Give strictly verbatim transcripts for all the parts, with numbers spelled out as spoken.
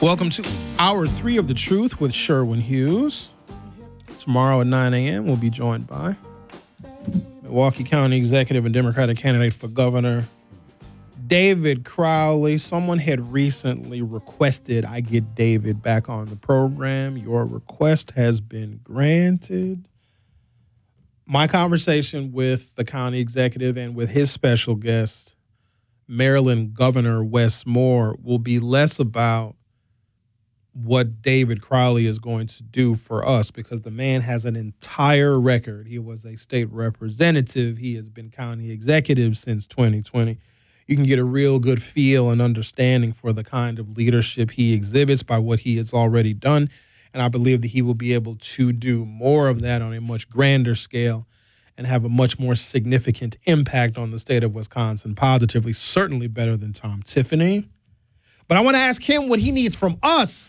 Welcome to Hour three of The Truth with Sherwin Hughes. Tomorrow at nine a.m. we'll be joined by Milwaukee County Executive and Democratic candidate for governor, David Crowley. Someone had recently requested I get David back on the program. Your request has been granted. My conversation with the county executive and with his special guest, Maryland Governor Wes Moore, will be less about what David Crowley is going to do for us, because the man has an entire record. He was a state representative. He has been county executive since twenty twenty. You can get a real good feel and understanding for the kind of leadership he exhibits by what he has already done. And I believe that he will be able to do more of that on a much grander scale and have a much more significant impact on the state of Wisconsin positively, certainly better than Tom Tiffany. But I want to ask him what he needs from us.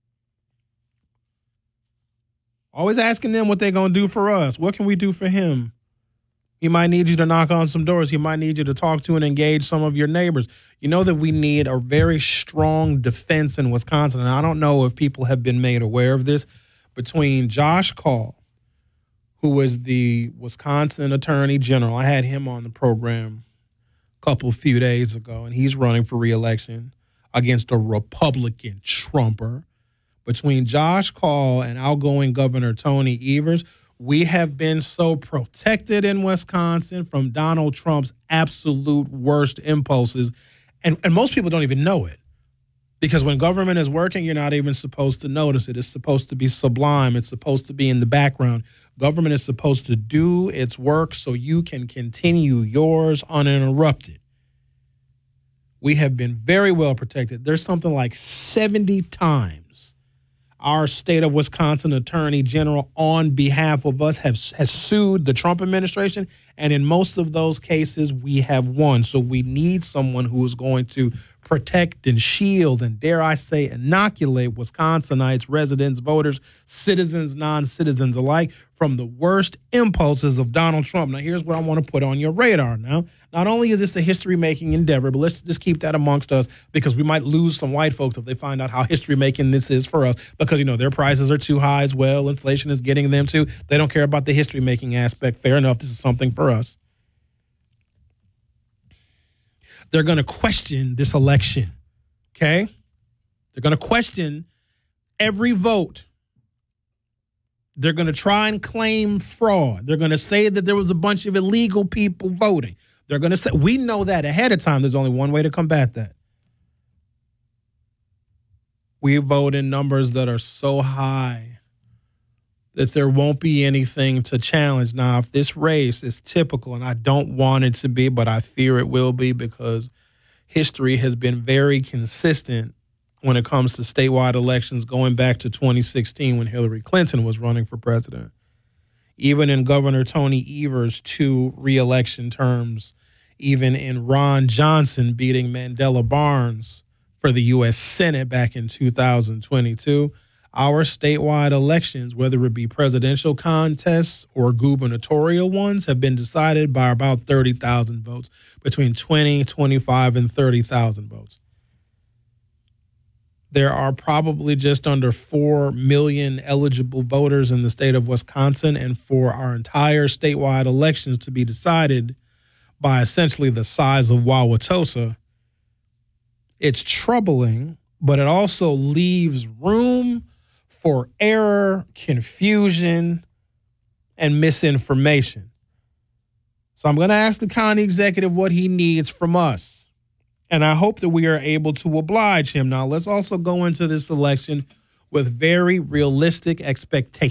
Always asking them what they're going to do for us. What can we do for him? He might need you to knock on some doors. He might need you to talk to and engage some of your neighbors. You know that we need a very strong defense in Wisconsin, and I don't know if people have been made aware of this, between Josh Kaul, who is the Wisconsin Attorney General. I had him on the program a couple few days ago, and he's running for re-election against a Republican Trumper. Between Josh Kaul and outgoing Governor Tony Evers, we have been so protected in Wisconsin from Donald Trump's absolute worst impulses. And, and most people don't even know it, because when government is working, you're not even supposed to notice it. It's supposed to be sublime. It's supposed to be in the background. Government is supposed to do its work so you can continue yours uninterrupted. We have been very well protected. There's something like seventy times our state of Wisconsin Attorney General, on behalf of us, have, has sued the Trump administration. And in most of those cases, we have won. So we need someone who is going to protect and shield and, dare I say, inoculate Wisconsinites, residents, voters, citizens, non-citizens alike from the worst impulses of Donald Trump. Now, here's what I want to put on your radar now. Not only is this a history-making endeavor, but let's just keep that amongst us, because we might lose some white folks if they find out how history-making this is for us, because, you know, their prices are too high as well. Inflation is getting them too. They don't care about the history-making aspect. Fair enough. This is something for us. They're going to question this election, okay? They're going to question every vote. They're going to try and claim fraud. They're going to say that there was a bunch of illegal people voting. They're going to say, we know that ahead of time. There's only one way to combat that. We vote in numbers that are so high that there won't be anything to challenge. Now, if this race is typical, and I don't want it to be, but I fear it will be, because history has been very consistent when it comes to statewide elections going back to twenty sixteen when Hillary Clinton was running for president. Even in Governor Tony Evers' two re-election terms, even in Ron Johnson beating Mandela Barnes for the U S Senate back in two thousand twenty-two, our statewide elections, whether it be presidential contests or gubernatorial ones, have been decided by about thirty thousand votes, between twenty, twenty-five, and thirty thousand votes. There are probably just under four million eligible voters in the state of Wisconsin, and for our entire statewide elections to be decided by essentially the size of Wauwatosa, it's troubling, but it also leaves room for error, confusion, and misinformation. So I'm going to ask the county executive what he needs from us, and I hope that we are able to oblige him. Now, let's also go into this election with very realistic expectations.